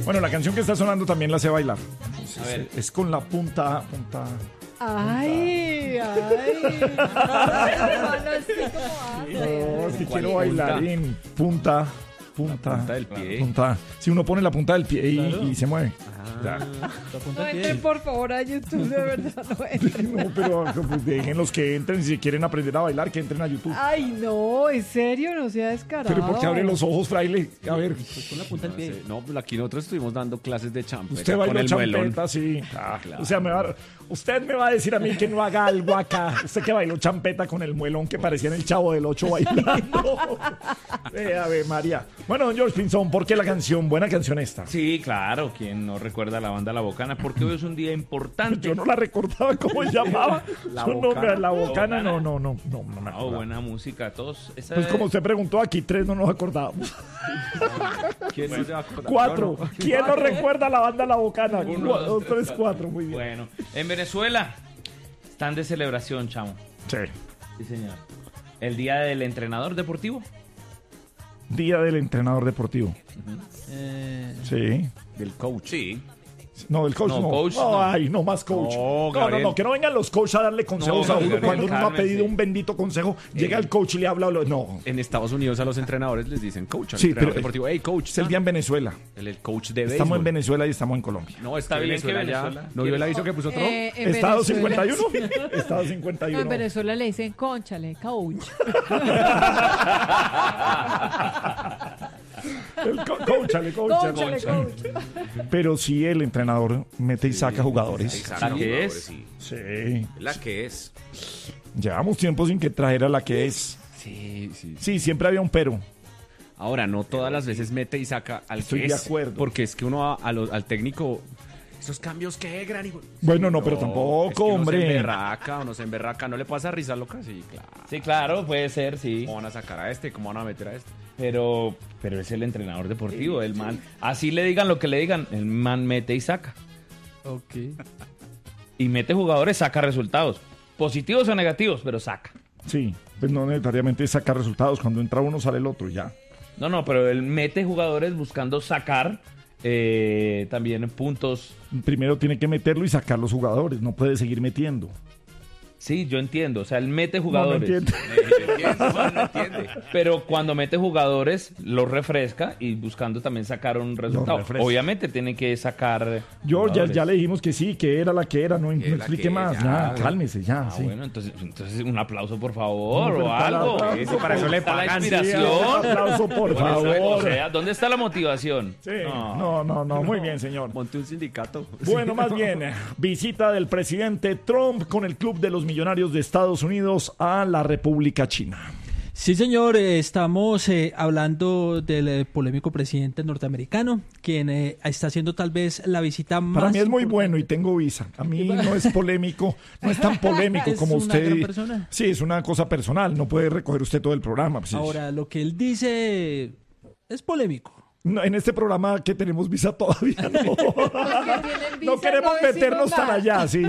Bueno, la canción que está sonando también la sé bailar. A ver. Es con la punta. Ay, hermano, estoy como No, es que ¿Cuál quiero bailar en punta. punta del pie. Punta. Si uno pone la punta del pie y se mueve. Ya. No entren por favor a YouTube, de verdad, no entren. No, pero pues, dejen los que entren. Si quieren aprender a bailar, que entren a YouTube. Ay, no, en serio, no sea descarado. Pero ¿por qué abre los ojos, fraile? A ver. Pues con la punta del pie. No, pues aquí nosotros estuvimos dando clases de champeta Usted con bailó el muelón. champeta, sí. Claro. O sea, usted me va a decir a mí que no haga algo acá. Usted que bailó champeta con el muelón que parecía en el Chavo del 8 bailando. Ave María. Bueno, don George Pinzón, ¿por qué la canción? Buena canción esta. Sí, claro, quien no recuerda la banda La Bocana, porque hoy es un día importante. Yo no la recordaba cómo se llamaba. La Yo Bocana. la Bocana, no me No, acuerdo. buena música, todos. Pues como usted preguntó, aquí 3 no nos acordábamos. ¿Quién no se va a acordar? 4. Yo no. ¿Quién no recuerda la banda La Bocana? 1, 1, 2, 3, 4. Muy bien. Bueno, en Venezuela están de celebración, chamo. Sí. Sí, señor. El día del entrenador deportivo. Día del entrenador deportivo. Sí. Del coach. Sí. No, del coach No, no. coach No, no. ay, no más coach. No, No, Gabriel. que no vengan los coaches a darle consejos No, a uno Gabriel, cuando uno ha cálmese. pedido un bendito consejo. Llega el coach y le habla. No. En Estados Unidos a los entrenadores les dicen coach. Al Sí, entrenador pero deportivo. Hey, coach. Es el día en Venezuela. El coach de béisbol. Estamos en Venezuela y estamos en Colombia. No, está bien que Venezuela. ¿No vio el aviso que puso Trump? En Estado Venezuela- 51. Estado No, 51. en Venezuela le dicen cónchale, coach. Cónchale. Cónchale, coach. Pero sí, el entrenador mete y saca jugadores. ¿La que es? Sí. La que es. Llevamos tiempo sin que trajera la que es. Sí, sí. Sí, siempre había un pero. Ahora, no todas las veces mete y saca al Estoy que de es, acuerdo. porque es que uno al técnico... Esos cambios que gran hijo. Bueno, no, pero es tampoco, que uno hombre. se emberraca, no le pasa risa loca, sí, claro. Sí, claro, puede ser, sí. ¿Cómo van a sacar a este? ¿Cómo van a meter a este? Pero es el entrenador deportivo, el man. Así le digan lo que le digan, el man mete y saca. Ok. Y mete jugadores, saca resultados. Positivos o negativos, pero saca. Sí, pues no necesariamente saca resultados. Cuando entra uno sale el otro, ya. No, pero él mete jugadores buscando sacar también puntos. Primero tiene que meterlo y sacar los jugadores. No puede seguir metiendo. Sí, yo entiendo. O sea, él mete No me jugadores. entiende. No entiende. Pero cuando mete jugadores, los refresca y buscando también sacar un resultado. refresca. Obviamente tiene que sacar. George, jugadores. ya le dijimos que sí, que era la que era. No, no Que la explique que más. ya, Ya, bueno. cálmese, ya. Ah, sí. bueno, entonces un aplauso, por favor, No, pero o para algo. aplauso, Sí, para eso le pagan, pagan. La sí, inspiración. un aplauso, por O favor. sea, ¿dónde está la motivación? Sí, no, muy bien, señor. Monte un sindicato. Bueno, más bien, visita del presidente Trump con el Club de los Millonarios de Estados Unidos a la República China. Sí, señor, estamos hablando del polémico presidente norteamericano, quien está haciendo tal vez la visita más... Para mí es muy importante. bueno y tengo visa. A mí no es polémico, no es tan polémico Es como una usted. gran persona. Sí, es una cosa personal, no puede recoger usted todo el programa. Pues, Ahora, lo que él dice es polémico. no, en este programa que tenemos visa todavía no. tienen visa, No queremos no decimos meternos tan nada. allá. Sí.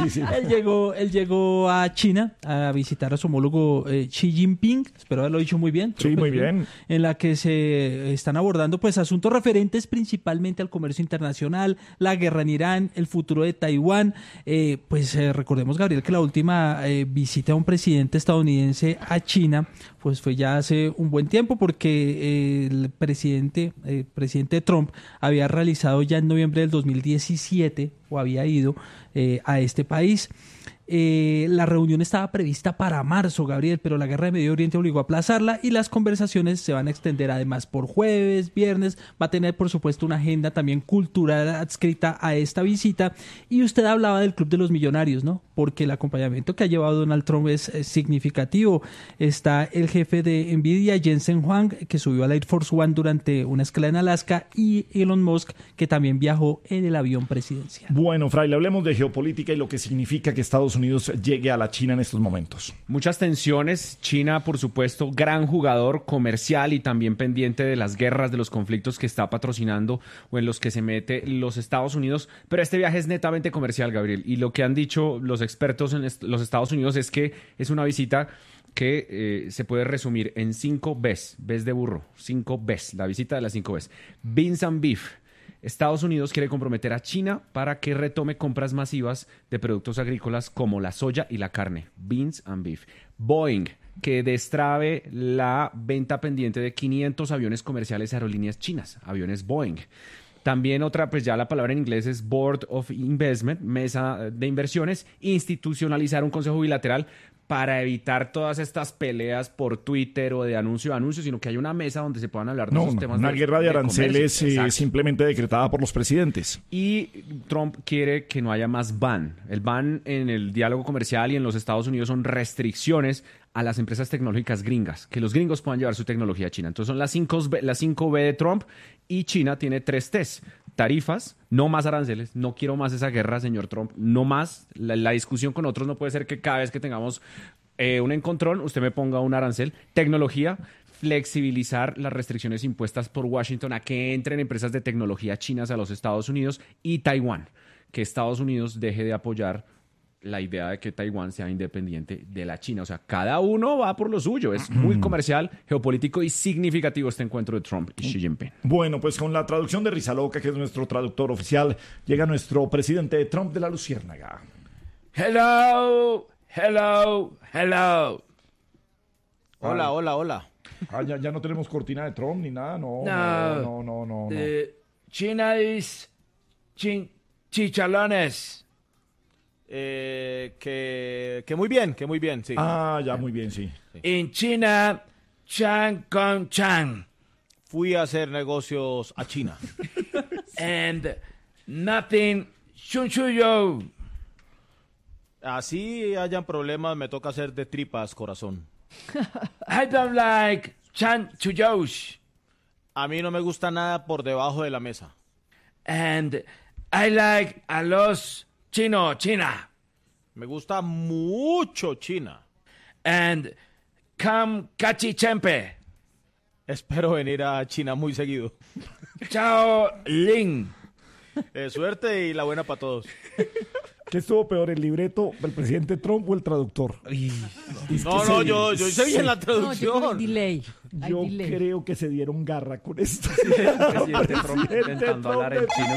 Él llegó a China a visitar a su homólogo Xi Jinping, espero haberlo dicho muy bien. Sí, muy bien. En la que se están abordando pues asuntos referentes principalmente al comercio internacional, la guerra en Irán, el futuro de Taiwán. Recordemos, Gabriel, que la última visita de un presidente estadounidense a China pues fue ya hace un buen tiempo, porque el presidente Trump había realizado ya en noviembre del 2017 o había ido a este país. La reunión estaba prevista para marzo, Gabriel, pero la guerra de Medio Oriente obligó a aplazarla y las conversaciones se van a extender además por jueves, viernes. Va a tener, por supuesto, una agenda también cultural adscrita a esta visita. Y usted hablaba del Club de los Millonarios, ¿no? Porque el acompañamiento que ha llevado Donald Trump es significativo. Está el jefe de Nvidia, Jensen Huang, que subió al Air Force One durante una escala en Alaska, y Elon Musk, que también viajó en el avión presidencial. Bueno, Fraile, hablemos de geopolítica y lo que significa que Estados Unidos llegue a la China en estos momentos. Muchas tensiones. China, por supuesto, gran jugador comercial y también pendiente de las guerras, de los conflictos que está patrocinando o en los que se mete los Estados Unidos. Pero este viaje es netamente comercial, Gabriel. Y lo que han dicho los expertos en los Estados Unidos es que es una visita que se puede resumir en 5 Bs. Bs de burro. 5 Bs. La visita de las 5 Bs. Beans and beef. Estados Unidos quiere comprometer a China para que retome compras masivas de productos agrícolas como la soya y la carne, beans and beef. Boeing, que destrabe la venta pendiente de 500 aviones comerciales a aerolíneas chinas, aviones Boeing. También otra, pues ya la palabra en inglés es Board of Investment, mesa de inversiones, institucionalizar un consejo bilateral para evitar todas estas peleas por Twitter o de anuncio a anuncio, sino que hay una mesa donde se puedan hablar de esos temas. Una guerra de aranceles comercio. simplemente decretada por los presidentes. Y Trump quiere que no haya más ban. El ban en el diálogo comercial y en los Estados Unidos son restricciones a las empresas tecnológicas gringas, que los gringos puedan llevar su tecnología a China. Entonces son las 5B de Trump y China tiene 3 Ts. Tarifas, no más aranceles, no quiero más esa guerra, señor Trump, no más. La discusión con otros no puede ser que cada vez que tengamos un encontrón, usted me ponga un arancel. Tecnología, flexibilizar las restricciones impuestas por Washington a que entren empresas de tecnología chinas a los Estados Unidos. Y Taiwán, que Estados Unidos deje de apoyar la idea de que Taiwán sea independiente de la China. O sea, cada uno va por lo suyo. Es muy comercial, geopolítico y significativo este encuentro de Trump y Xi Jinping. Bueno, pues con la traducción de Rizaloca, que es nuestro traductor oficial, llega nuestro presidente Trump de la Luciérnaga. Hello, hello, hello. Hola, hola, hola. Ya no tenemos cortina de Trump ni nada, no. China is chichalones. Que muy bien, sí. Ya muy bien, sí. En China, Chang con Chang. Fui a hacer negocios a China. And nothing yo. Así hayan problemas, me toca hacer de tripas, corazón. I don't like Chan Chuyos. A mí no me gusta nada por debajo de la mesa. And I like a los China. Me gusta mucho China. And come cachichempe. Espero venir a China muy seguido. Chao Ling. Suerte y la buena para todos. ¿Qué estuvo peor, el libreto del presidente Trump o el traductor? Yo hice bien la No, yo traducción. creo que delay. Hay Yo delay. creo que se dieron garra con esto. El presidente Trump intentando hablar en chino.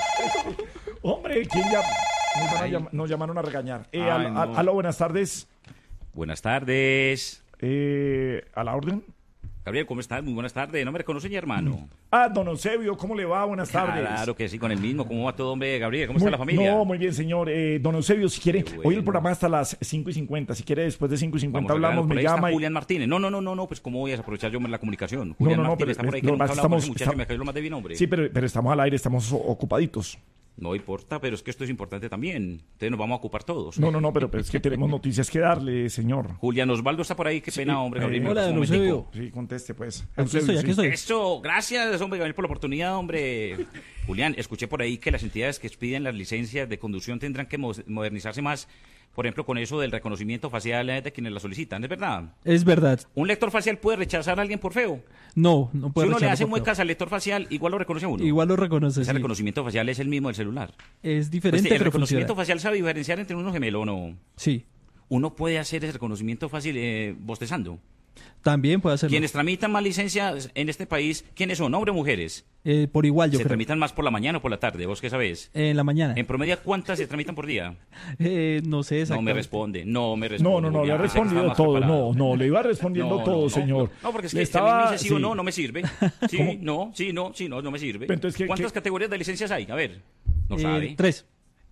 Hombre, ¿quién ya? Nos llamaron a regañar. Ay, no. Aló, buenas tardes. Buenas tardes. ¿A la orden? Gabriel, ¿cómo estás? Muy buenas tardes. ¿No me reconoce, mi hermano? Don Eusebio, ¿cómo le va? Buenas tardes. Claro que sí, con el mismo. ¿Cómo va todo, hombre, Gabriel? ¿Cómo está la familia? No, muy bien, señor. Don Eusebio, si quiere, Qué hoy bueno. el programa hasta las 5:50. Si quiere, después de 5:50 Vamos a hablamos, hablar. Por me ahí está llama. Julián Martínez. No, pues ¿cómo voy a aprovechar yo la comunicación? Julián no, Martínez pero está por ahí, que lo nunca más hablamos con ese estamos- muchacho, me cayó lo más de bien, hombre. Sí, pero estamos al aire, estamos ocupaditos. No importa, pero es que esto es importante también. Entonces nos vamos a ocupar todos. No, pero es que tenemos noticias que darle, señor. Julián Osvaldo está por ahí. Qué pena, hombre, Gabriel. me hola, pasó un don momentico. Eusebio. Sí, conteste, pues. Aquí estoy. Eso, gracias, hombre, Gabriel, por la oportunidad, hombre. Julián, escuché por ahí que las entidades que expiden las licencias de conducción tendrán que modernizarse más, por ejemplo, con eso del reconocimiento facial de quienes la solicitan, ¿es verdad? Es verdad. ¿Un lector facial puede rechazar a alguien por feo? No Si puede uno le rechazarlo hace por muecas al lector facial, igual lo reconoce a uno. Igual lo reconoce, Ese sí. reconocimiento facial es el mismo del celular. Es Pues, diferente, el pero reconocimiento funciona. facial sabe diferenciar entre uno gemelo o no. Sí, Uno puede hacer ese reconocimiento fácil bostezando. también puede hacerlo. Quienes tramitan más licencias en este país, ¿quiénes son? ¿Hombres o mujeres? Por igual, yo ¿Se creo. tramitan más por la mañana o por la tarde? ¿Vos qué sabés? En la mañana. En promedio, ¿cuántas se tramitan por día? No sé No exactamente. me responde. No, le Julián, ha respondido está más todo. preparado. No, le iba respondiendo todo, señor. No, porque es Le que a mí me dice sí o no, no me sirve. Sí, ¿Cómo? no, sí, no me sirve. Pero entonces, ¿Cuántas qué? categorías de licencias hay? A ver, no sabe. 3.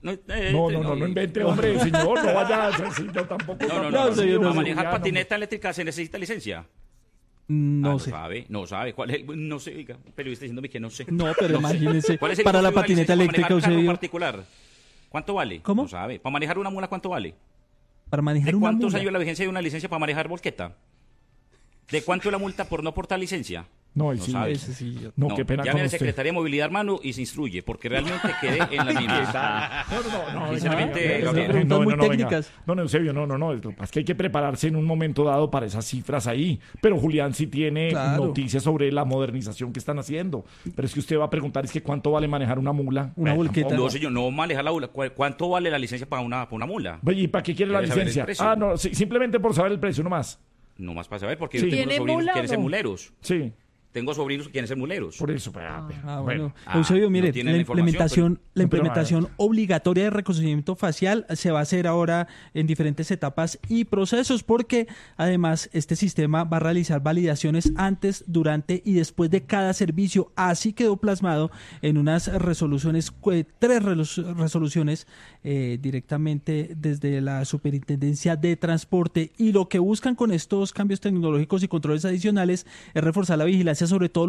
No invente, hombre, señor, no vaya, sí, yo tampoco. No, señor, Para no, manejar Julián, patineta eléctrica se necesita licencia. No sé. No sabe. ¿Cuál es? No sé, oiga, un periodista diciéndome que no sé. No, pero imagínese. ¿Cuál es el Para costo la de una patineta licencia eléctrica, para manejar un carro Eusebio. particular? ¿Cuánto vale? ¿Cómo? No sabe. ¿Para manejar una mula cuánto vale? Para ¿De manejar una cuántos mula. años la vigencia de una licencia para manejar volqueta? ¿De cuánto es la multa por no portar licencia? No, No sí, sabe. Ese sí, yo- no, qué pena llame con a la usted. Secretaría de Movilidad, hermano, y se instruye, porque realmente quedé en las mismas. Sinceramente, Gabriel. preguntas muy técnicas. No, Eusebio, no. Lo que pasa es que hay que prepararse en un momento dado para esas cifras ahí. Pero Julián sí tiene Claro. noticias sobre la modernización que están haciendo. Pero es que usted va a preguntar, es que ¿cuánto vale manejar una mula? Una volqueta. No, señor, no manejar la mula. ¿Cuánto vale la licencia para una mula? Oye, ¿y para qué quiere la ¿Quiere saber el licencia? precio? Sí, simplemente por saber el precio nomás. No más para saber, porque Sí. yo tengo ¿Tiene sobrinos mula que quieren o ser no? muleros. Sí. Tengo sobrinos que quieren ser muleros. Por eso, Bueno. Eusebio, mire, no tienen la la información, implementación obligatoria de reconocimiento facial se va a hacer ahora en diferentes etapas y procesos, porque además este sistema va a realizar validaciones antes, durante y después de cada servicio. Así quedó plasmado en unas resoluciones, 3 resoluciones directamente desde la Superintendencia de Transporte, y lo que buscan con estos cambios tecnológicos y controles adicionales es reforzar la vigilancia sobre todo